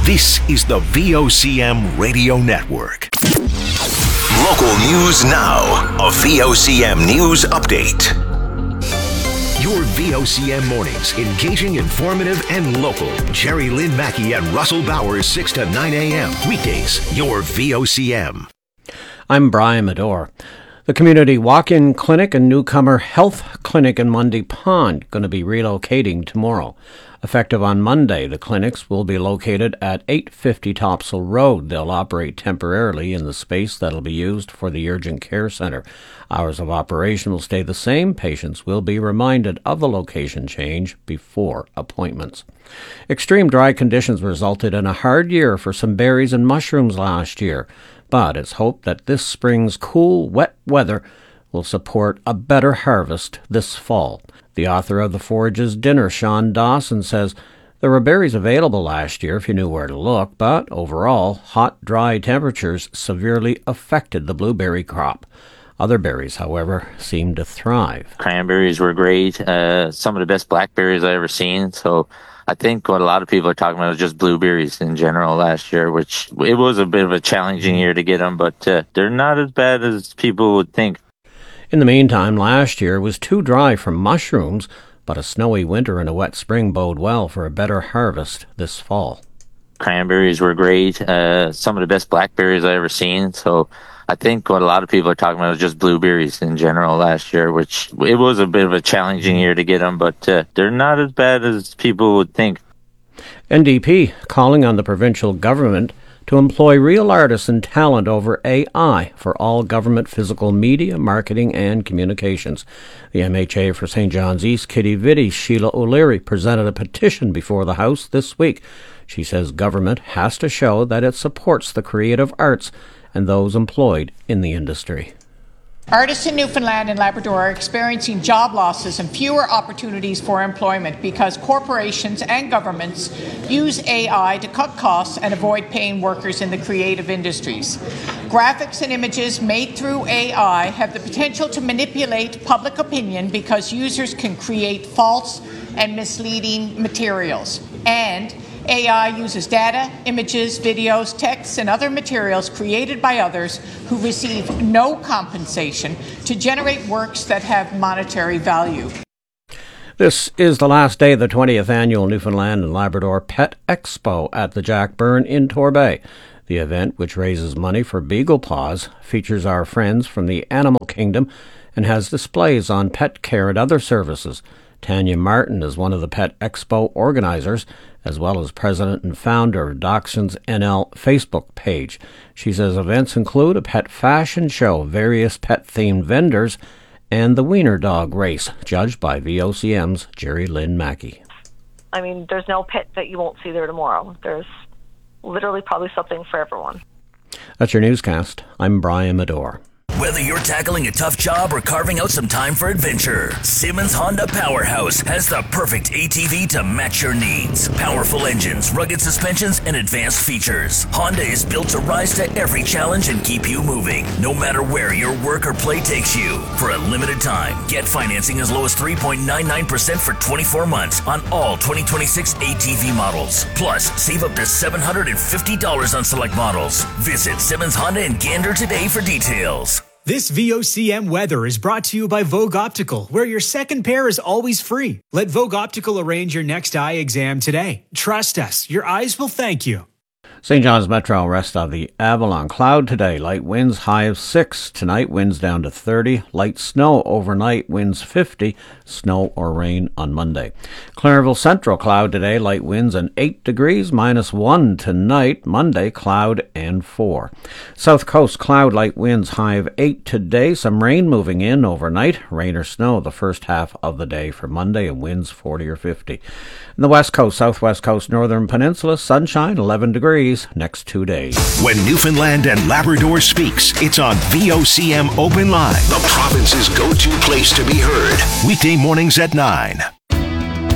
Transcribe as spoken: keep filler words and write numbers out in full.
This is the V O C M Radio Network. Local news now. A V O C M News Update. Your V O C M mornings, engaging, informative, and local. Jerry Lynn Mackey and Russell Bowers, six to nine a.m. Weekdays, your V O C M. I'm Brian Medore. The Community Walk-In Clinic and Newcomer Health Clinic in Mundy Pond going to be relocating tomorrow. Effective on Monday, the clinics will be located at eight fifty Topsail Road. They'll operate temporarily in the space that'll be used for the Urgent Care Center. Hours of operation will stay the same. Patients will be reminded of the location change before appointments. Extreme dry conditions resulted in a hard year for some berries and mushrooms last year, but it's hoped that this spring's cool, wet weather will support a better harvest this fall. The author of The Forage's Dinner, Sean Dawson, says there were berries available last year if you knew where to look, but overall, hot, dry temperatures severely affected the blueberry crop. Other berries, however, seemed to thrive. Cranberries were great. Uh, some of the best blackberries I ever seen. So I think what a lot of people are talking about is just blueberries in general last year, which it was a bit of a challenging year to get them, but uh, they're not as bad as people would think. In the meantime, last year was too dry for mushrooms, but a snowy winter and a wet spring bode well for a better harvest this fall. Cranberries were great. Uh, some of the best blackberries I ever seen. So I think what a lot of people are talking about is just blueberries in general last year, which it was a bit of a challenging year to get them, but uh, they're not as bad as people would think. N D P calling on the provincial government to employ real artists and talent over A I for all government physical media, marketing, and communications. The M H A for Saint John's East, Kitty Vitti, Sheila O'Leary, presented a petition before the House this week. She says government has to show that it supports the creative arts and those employed in the industry. Artists in Newfoundland and Labrador are experiencing job losses and fewer opportunities for employment because corporations and governments use A I to cut costs and avoid paying workers in the creative industries. Graphics and images made through A I have the potential to manipulate public opinion because users can create false and misleading materials. And A I uses data, images, videos, texts, and other materials created by others who receive no compensation to generate works that have monetary value. This is the last day of the twentieth Annual Newfoundland and Labrador Pet Expo at the Jack Byrne in Torbay. The event, which raises money for Beagle Paws, features our friends from the animal kingdom and has displays on pet care and other services. Tanya Martin is one of the Pet Expo organizers, as well as president and founder of Dachshunds N L Facebook page. She says events include a pet fashion show, various pet-themed vendors, and the Wiener Dog race, judged by V O C M's Jerry Lynn Mackey. I mean, there's no pet that you won't see there tomorrow. There's literally probably something for everyone. That's your newscast. I'm Brian Medore. Whether you're tackling a tough job or carving out some time for adventure, Simmons Honda Powerhouse has the perfect A T V to match your needs. Powerful engines, rugged suspensions, and advanced features. Honda is built to rise to every challenge and keep you moving, no matter where your work or play takes you. For a limited time, get financing as low as three point nine nine percent for twenty-four months on all twenty twenty-six A T V models. Plus, save up to seven hundred fifty dollars on select models. Visit Simmons Honda in Gander today for details. This V O C M weather is brought to you by Vogue Optical, where your second pair is always free. Let Vogue Optical arrange your next eye exam today. Trust us, your eyes will thank you. Saint John's Metro rest of the Avalon. Cloud today, light winds, high of six. Tonight, winds down to thirty. Light snow overnight, winds fifty. Snow or rain on Monday. Clarenville Central, cloud today, light winds and eight degrees, minus one tonight. Monday, cloud and four. South Coast, cloud, light winds, high of eight today. Some rain moving in overnight. Rain or snow the first half of the day for Monday, and winds forty or fifty. In the West Coast, Southwest Coast, Northern Peninsula, sunshine, eleven degrees. Next two days. When Newfoundland and Labrador speaks, it's on V O C M Open Line, the province's go-to place to be heard. Weekday mornings at nine.